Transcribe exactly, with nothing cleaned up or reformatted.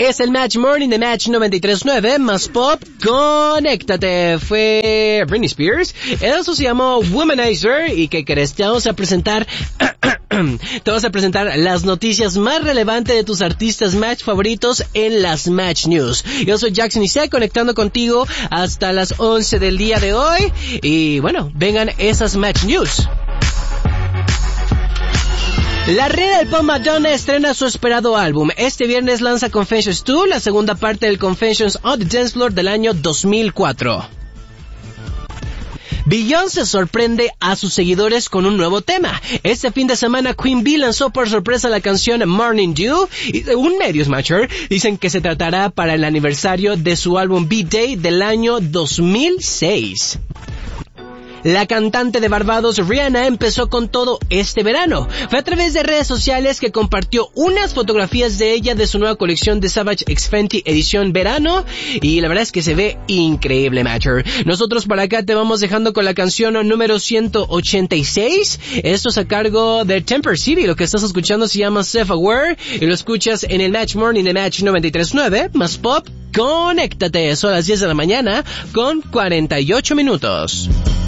Es el Match Morning de Match noventa y tres punto nueve, más pop, conéctate. Fue Britney Spears. Eso se llamó Womanizer. ¿Y qué crees? Te vamos a presentar... Te vamos a presentar las noticias más relevantes de tus artistas Match favoritos en las Match News. Yo soy Jackson Isaac, conectando contigo hasta las once del día de hoy. Y bueno, vengan esas Match News. La reina del pop Madonna estrena su esperado álbum. Este viernes lanza Confessions dos, la segunda parte del Confessions on the Dance Floor del año dos mil cuatro. Beyoncé sorprende a sus seguidores con un nuevo tema. Este fin de semana Queen Bee lanzó por sorpresa la canción Morning Dew y según medios Matcher dicen que se tratará para el aniversario de su álbum B-Day del año dos mil seis. La cantante de Barbados Rihanna empezó con todo este verano. Fue a través de redes sociales que compartió unas fotografías de ella de su nueva colección de Savage X Fenty edición verano y la verdad es que se ve increíble, Matcher. Nosotros para acá te vamos dejando con la canción número ciento ochenta y seis. Esto es a cargo de Temper City. Lo que estás escuchando se llama Self Aware y lo escuchas en el Match Morning de Match noventa y tres punto nueve más pop. Conéctate, son las diez de la mañana con cuarenta y ocho minutos.